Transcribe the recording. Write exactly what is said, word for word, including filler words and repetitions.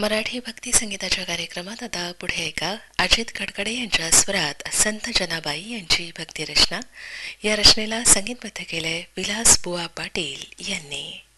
मराठी भक्ती संगीताच्या कार्यक्रमात आता पुढे ऐका अजित कडकडे यांच्या स्वरात संत जनाबाई यांची भक्ती रचना. या रचनेला संगीतबद्ध केले विलास बुवा पाटील यांनी.